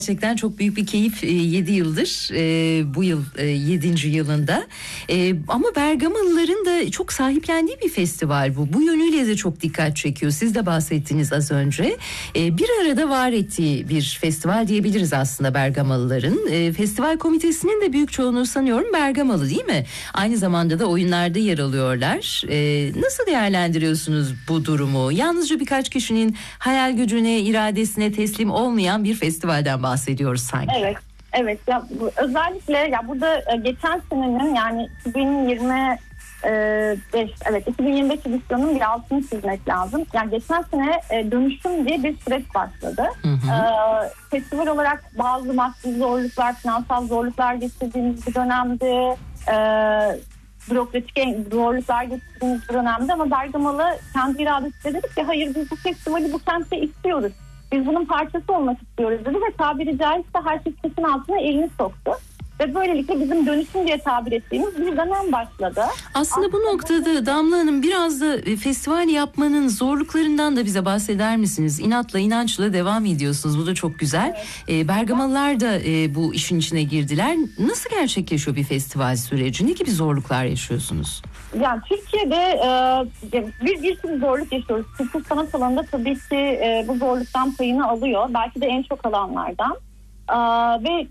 Gerçekten çok büyük bir keyif 7 yıldır, bu yıl 7. yılında. Ama Bergamalıların da çok sahiplendiği bir festival bu. Bu yönüyle de çok dikkat çekiyor. Siz de bahsettiniz az önce. Bir arada var ettiği bir festival diyebiliriz aslında Bergamalıların. Festival komitesinin de büyük çoğunluğu sanıyorum Bergamalı, değil mi? Aynı zamanda da oyunlarda yer alıyorlar. Nasıl değerlendiriyorsunuz bu durumu? Yalnızca birkaç kişinin hayal gücüne, iradesine teslim olmayan bir festivalden bahsediyoruz sanki. Evet. Ya özellikle ya burada geçen senenin, yani 2025 edisyonunun bir altını çizmek lazım. Yani geçen sene dönüşüm diye bir süreç başladı. Festival olarak bazı maddi zorluklar, finansal zorluklar geçirdiğimiz bir dönemde, bürokratik zorluklar geçirdiğimiz bir dönemde, ama Bergamalı kendi iradesiyle dedi ki hayır, biz bu festivali bu kentte istiyoruz. Biz bunun parçası olmak istiyoruz dedi ve tabiri caizse herkes kesin altına elini soktu. Ve böylelikle bizim dönüşüm diye tabir ettiğimiz bir dönem başladı. Aslında bu noktada Damla Hanım, biraz da festival yapmanın zorluklarından da bize bahseder misiniz? İnatla, inançla devam ediyorsunuz. Bu da çok güzel. Evet. Bergamalılar da bu işin içine girdiler. Nasıl gerçekleşiyor bir festival süreci? Ne gibi zorluklar yaşıyorsunuz? Yani Türkiye'de bir sürü zorluk yaşıyoruz. Kültür sanat alanında tabii ki bu zorluktan payını alıyor. Belki de en çok alanlardan. Ve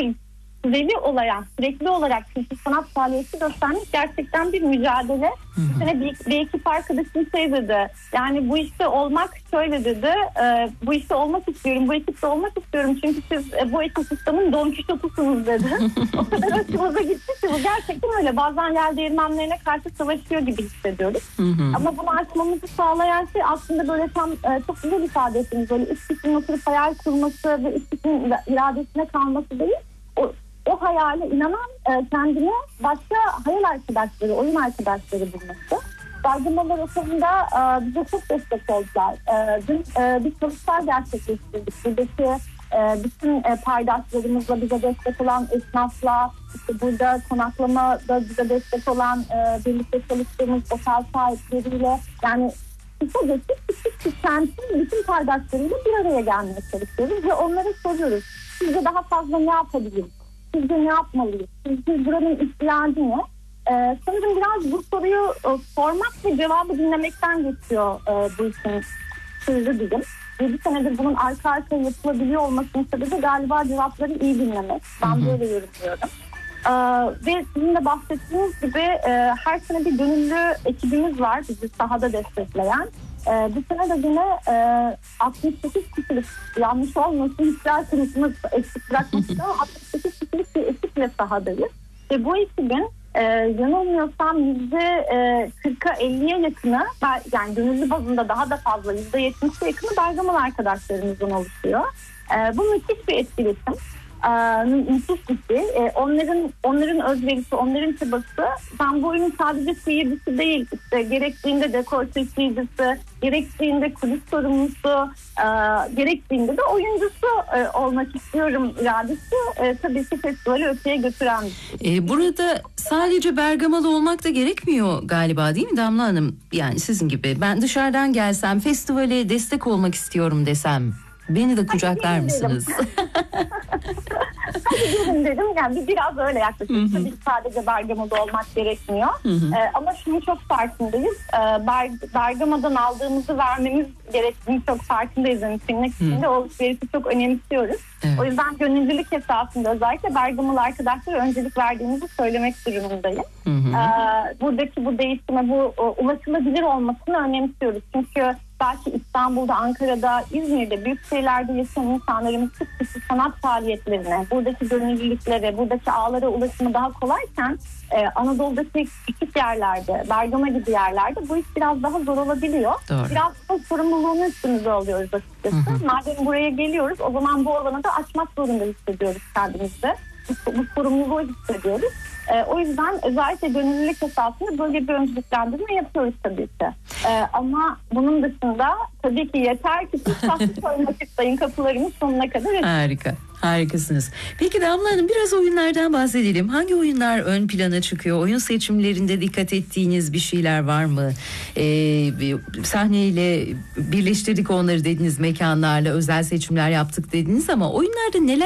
sürekli olarak kültür sanat faaliyeti göstermek gerçekten bir mücadele. Bir sene bir ekip arkadaşım dedi. Yani bu işte olmak şöyle dedi. Bu işte olmak istiyorum, bu ekipte olmak istiyorum. Çünkü siz bu ekosistemin Don Kişotusunuz dedi. O kadar hoşumuza gitti ki bu gerçekten öyle. Bazen yer değirmenlerine karşı savaşıyor gibi hissediyoruz. Ama bunu aşmamızı sağlayan şey aslında böyle tam çok güzel ifade ettiniz. Böyle üst kişinin oturup hayal kurması ve üst kişinin iradesine kalması değil. O hayale inanan, kendine başka hayal arkadaşları, oyun arkadaşları bulması. Bergamalılar o konuda bize çok destek oldular. Dün bir çalıştay gerçekleştirdik. Buradaki bütün paydaşlarımızla, bize destek olan esnafla, işte burada konaklamada bize destek olan birlikte çalıştığımız otel sahipleriyle, yani kısacası küçük kentin bütün paydaşlarıyla bir araya gelmeye çalışıyoruz ve onlara soruyoruz. Sizce daha fazla ne yapabiliriz? Sizce ne yapmalıyız? Sizce buranın ihtiyacı ne? Sanırım biraz bu soruyu sormak ve cevabı dinlemekten geçiyor bu işin sırrı diyeyim. 7 senedir bunun arka arkaya yapılabiliyor olmasının sebebi galiba cevapları iyi dinlemek. Ben böyle yorumluyorum. Ve sizin de bahsettiğiniz gibi her sene bir gönüllü ekibimiz var bizi sahada destekleyen. Bu sene de yine 68 kişilik, yanlış olmasın, işler konusunu eksik bırakmıştım ama 68 kişilik bir ekiple sahadayız. Ve bu ekibin yanılmıyorsam %40'a 50'ye yakını, yani gönüllü bazında daha da fazla %70'e yakını Bergamalı arkadaşlarımızdan oluşuyor. Bu müthiş bir etkileşim. Müthiş bir şey. Onların özverisi, onların çabası. Ben bu oyunun sadece seyircisi değil, işte gerektiğinde dekor seçicisi, gerektiğinde kulis sorumlusu, gerektiğinde de oyuncusu olmak istiyorum iradesi. Tabii ki festivali öteye götüren bir şey. Burada sadece Bergamalı olmak da gerekmiyor galiba, değil mi Damla Hanım? Yani sizin gibi ben dışarıdan gelsem, festivale destek olmak istiyorum desem, beni de kucaklar mısınız? Hadi gelin dedim. Yani biraz öyle yaklaşık. Tabii sadece Bergama'da olmak gerekmiyor. Ama şunu çok farkındayız. Bergama'dan aldığımızı vermemiz gerektiğini çok farkındayız. Yani tırnak içinde o alışverişi çok önemsiyoruz. Evet. O yüzden gönüllülük esasında özellikle Bergamalı arkadaşlara öncelik verdiğimizi söylemek durumundayım. Buradaki bu değişime, bu ulaşılabilir olmasını önemsiyoruz. Çünkü belki İstanbul'da, Ankara'da, İzmir'de, büyük şehirlerde yaşayan insanların sık sanat faaliyetlerine, buradaki gönüllülüklere, buradaki ağlara ulaşımı daha kolayken Anadolu'daki küçük yerlerde, Bergama gibi yerlerde bu iş biraz daha zor olabiliyor. Doğru. Biraz da sorumluluğunu üstümüze alıyoruz açıkçası. Madem buraya geliyoruz, o zaman bu alanı da açmak zorunda hissediyoruz kendimizde. Bu sorumluluğu hissediyoruz. O yüzden özellikle gönüllülük esasında böyle bir önceliklendirme yapıyoruz tabii ki. Ama bunun dışında tabii ki yeter ki siz tatlı koymak isteyin, kapılarımız sonuna kadar açık. Harika. Harikasınız. Peki Damla Hanım, biraz oyunlardan bahsedelim. Hangi oyunlar ön plana çıkıyor? Oyun seçimlerinde dikkat ettiğiniz bir şeyler var mı? Sahneyle birleştirdik onları dediniz, mekanlarla özel seçimler yaptık dediniz ama oyunlarda neler